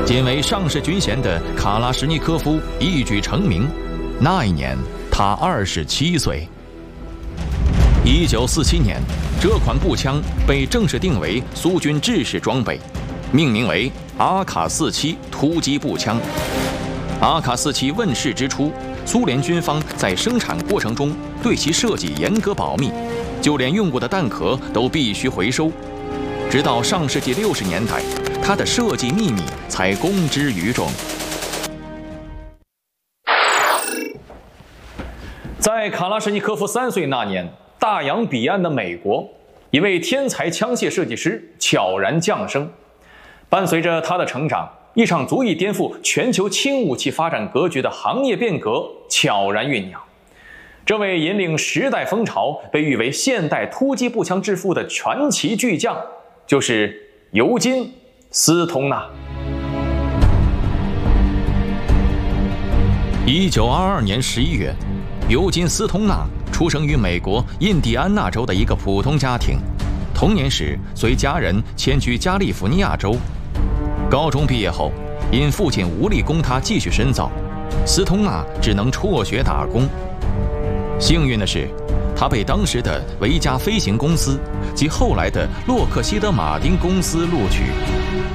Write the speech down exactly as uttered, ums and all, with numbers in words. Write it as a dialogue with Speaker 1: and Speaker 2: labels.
Speaker 1: 仅为上士军衔的卡拉什尼科夫一举成名。那一年，他二十七岁。一九四七年，这款步枪被正式定为苏军制式装备，命名为阿卡四七突击步枪。阿卡四七问世之初，苏联军方在生产过程中对其设计严格保密，就连用过的弹壳都必须回收。直到上世纪六十年代，它的设计秘密才公之于众。在卡拉什尼科夫三岁那年，大洋彼岸的美国，一位天才枪械设计师悄然降生。伴随着他的成长，一场足以颠覆全球轻武器发展格局的行业变革悄然酝酿。这位引领时代风潮、被誉为现代突击步枪之父的传奇巨匠，就是尤金·斯通纳。一九二二年十一月，尤金·斯通纳出生于美国印第安纳州的一个普通家庭，童年时随家人迁居加利福尼亚州。高中毕业后，因父亲无力供他继续深造，斯通纳只能辍学打工。幸运的是，他被当时的维加飞行公司及后来的洛克希德马丁公司录取。